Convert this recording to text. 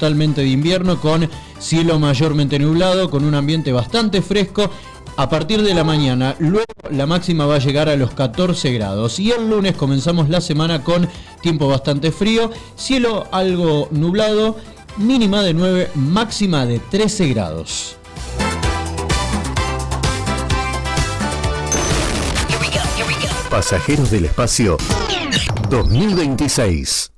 totalmente de invierno, con cielo mayormente nublado, con un ambiente bastante fresco. A partir de la mañana, luego la máxima va a llegar a los 14 grados. Y el lunes comenzamos la semana con tiempo bastante frío, cielo algo nublado, mínima de 9, máxima de 13 grados. Pasajeros del Espacio 2026.